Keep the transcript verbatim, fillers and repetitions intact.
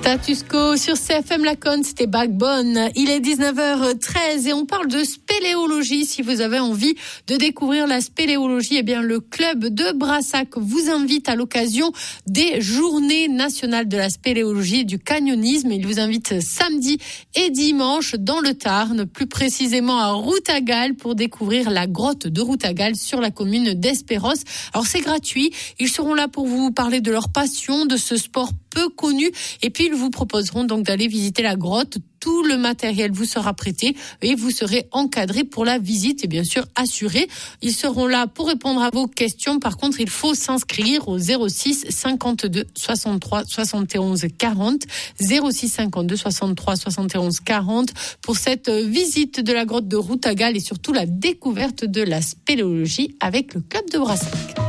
Status quo sur C F M Laconne, c'était Backbone. Il est dix-neuf heures treize et on parle de spéléologie. Si vous avez envie de découvrir la spéléologie, eh bien, le club de Brassac vous invite à l'occasion des journées nationales de la spéléologie et du canyonisme. Il vous invite samedi et dimanche dans le Tarn, plus précisément à Routagal, pour découvrir la grotte de Routagal sur la commune d'Espéros. Alors, c'est gratuit. Ils seront là pour vous parler de leur passion, de ce sport peu connu, et puis ils vous proposeront donc d'aller visiter la grotte. Tout le matériel vous sera prêté et vous serez encadré pour la visite et bien sûr assuré. Ils seront là pour répondre à vos questions. Par contre, il faut s'inscrire au zéro six cinquante-deux soixante-trois soixante et onze quarante, zéro six cinquante-deux soixante-trois soixante et onze quarante pour cette visite de la grotte de Routagal et surtout la découverte de la spéléologie avec le club de Brassac.